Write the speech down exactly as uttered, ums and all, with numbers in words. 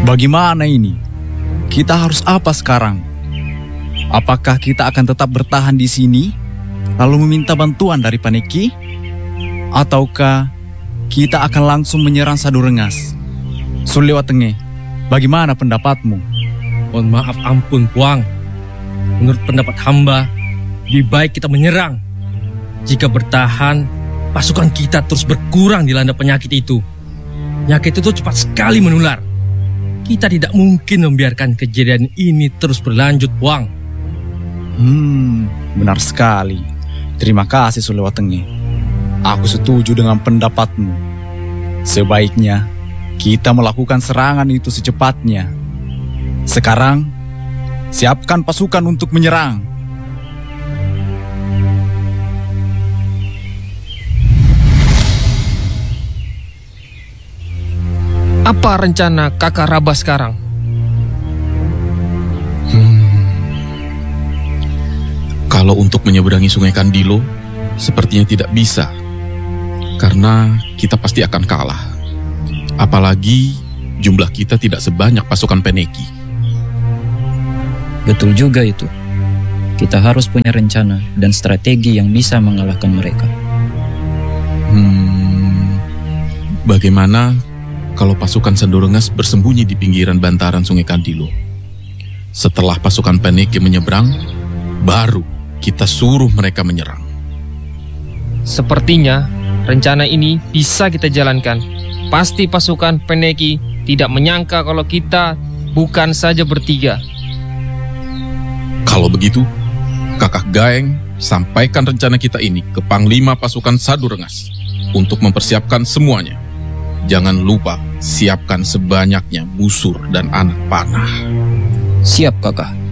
Bagaimana ini? Kita harus apa sekarang? Apakah kita akan tetap bertahan di sini, lalu meminta bantuan dari Paneki? Ataukah kita akan langsung menyerang Sadurengas? Sulewatenge, bagaimana pendapatmu? Mohon maaf ampun, Puang. Menurut pendapat hamba, lebih baik kita menyerang. Jika bertahan, pasukan kita terus berkurang dilanda penyakit itu. Penyakit itu cepat sekali menular. Kita tidak mungkin membiarkan kejadian ini terus berlanjut, Puang. Hmm, benar sekali. Terima kasih Sulewatenge. Aku setuju dengan pendapatmu. Sebaiknya kita melakukan serangan itu secepatnya. Sekarang, siapkan pasukan untuk menyerang. Apa rencana kakak Raba sekarang? Hmm. Kalau untuk menyeberangi Sungai Kandilo, sepertinya tidak bisa. Karena kita pasti akan kalah. Apalagi jumlah kita tidak sebanyak pasukan Peneki. Betul juga itu. Kita harus punya rencana dan strategi yang bisa mengalahkan mereka. Hmm, bagaimana kalau pasukan Sadurengas bersembunyi di pinggiran bantaran Sungai Kandilo? Setelah pasukan Peneki menyeberang, baru kita suruh mereka menyerang. Sepertinya rencana ini bisa kita jalankan. Pasti pasukan Peneki tidak menyangka kalau kita bukan saja bertiga. Kalau begitu, Kakak Gaeng sampaikan rencana kita ini ke Panglima pasukan Sadurengas untuk mempersiapkan semuanya. Jangan lupa siapkan sebanyaknya busur dan anak panah. Siap, Kakak.